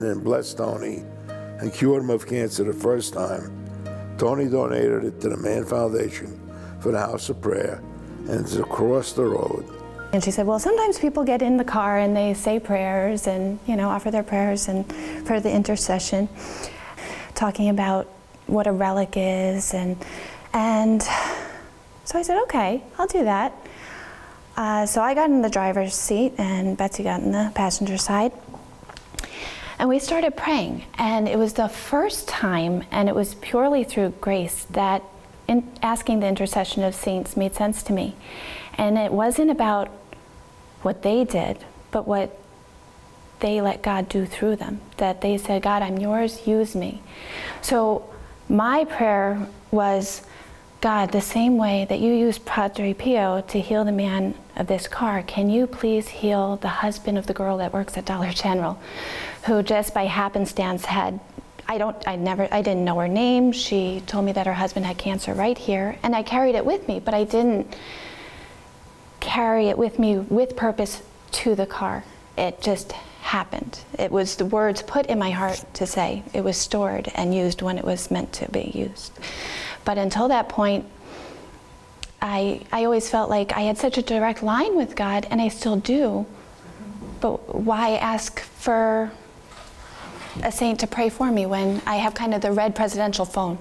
and blessed Tony and cured him of cancer the first time. Tony donated it to the Mann Foundation for the House of Prayer, and it's across the road. And she said, well, sometimes people get in the car and they say prayers and, offer their prayers and for the intercession, talking about what a relic is. And so I said, okay, I'll do that. So I got in the driver's seat and Betsy got in the passenger side. And we started praying. And it was the first time, and it was purely through grace, that asking the intercession of saints made sense to me. And it wasn't about what they did, but what they let God do through them. That they said, God, I'm yours, use me. So my prayer was, God, the same way that you used Padre Pio to heal the man of this car, can you please heal the husband of the girl that works at Dollar General, who just by happenstance had, I didn't know her name. She told me that her husband had cancer right here, and I carried it with me, but I didn't carry it with me with purpose to the car. It just happened. It was the words put in my heart to say. It was stored and used when it was meant to be used. But until that point, I always felt like I had such a direct line with God, and I still do. But why ask for a saint to pray for me when I have kind of the red presidential phone?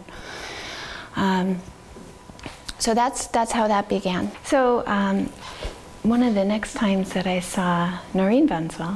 So that's how that began. So one of the next times that I saw Noreen Bunzwell,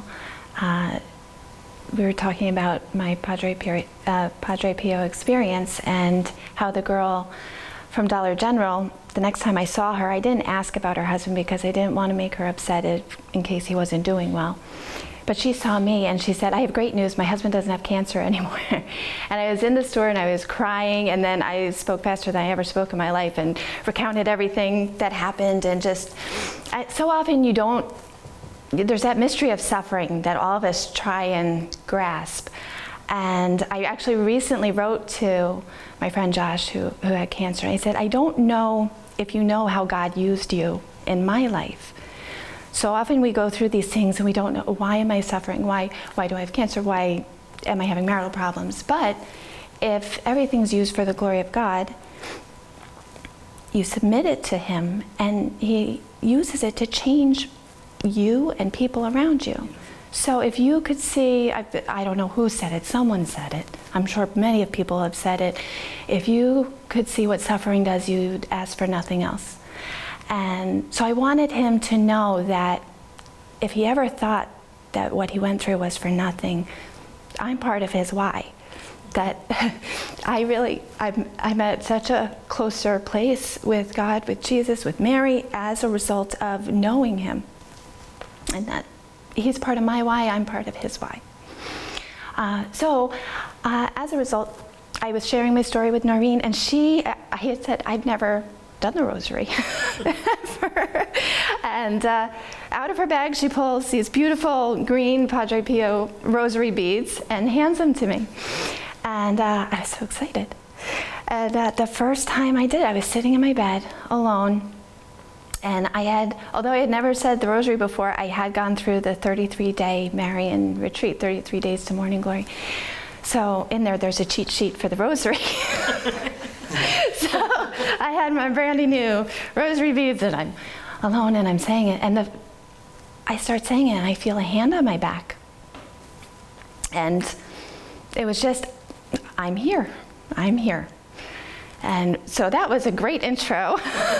we were talking about my Padre Pio experience and how the girl from Dollar General, the next time I saw her, I didn't ask about her husband because I didn't want to make her upset in case he wasn't doing well. But she saw me and she said, I have great news, my husband doesn't have cancer anymore. And I was in the store and I was crying, and then I spoke faster than I ever spoke in my life and recounted everything that happened. And so often there's that mystery of suffering that all of us try and grasp. And I actually recently wrote to my friend Josh, who had cancer, and I said, I don't know if you know how God used you in my life. So often we go through these things and we don't know, why am I suffering? Why do I have cancer? Why am I having marital problems? But if everything's used for the glory of God, you submit it to Him, and He uses it to change you and people around you. So if you could see, I don't know who said it, someone said it, I'm sure many of people have said it, if you could see what suffering does, you'd ask for nothing else. And so I wanted him to know that if he ever thought that what he went through was for nothing, I'm part of his why. That I'm at such a closer place with God, with Jesus, with Mary, as a result of knowing Him. And that He's part of my why, I'm part of His why. So as a result, I was sharing my story with Noreen, and I had said, I'd never done the rosary. And out of her bag, she pulls these beautiful green Padre Pio rosary beads and hands them to me. And I was so excited. And the first time I did it, I was sitting in my bed alone. And although I had never said the rosary before, I had gone through the 33-day Marian retreat, 33 days to morning glory. So in there's a cheat sheet for the rosary. So I had my brandy new rosary beads, and I'm alone and I'm saying it. And I start saying it, and I feel a hand on my back. And it was just, I'm here. I'm here. And so that was a great intro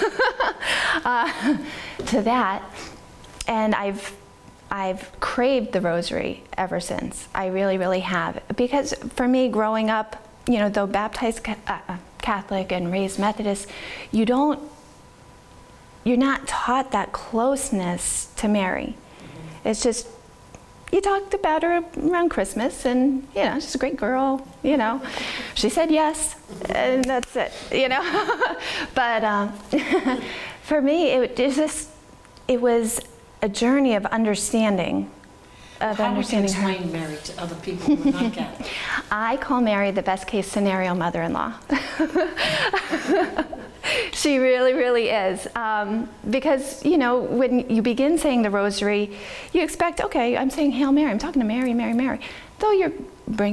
to that. And I've craved the rosary ever since. I really, really have. Because for me, growing up, though baptized Catholic and raised Methodist, you're not taught that closeness to Mary. It's just, you talked about her around Christmas, and she's a great girl, She said yes, and that's it, But for me, it was a journey of understanding. How would you explain Mary to other people who are not Catholic? I call Mary the best case scenario mother-in-law. She really, really is. Because, when you begin saying the rosary, you expect, okay, I'm saying Hail Mary, I'm talking to Mary, Mary, Mary. though you're bringing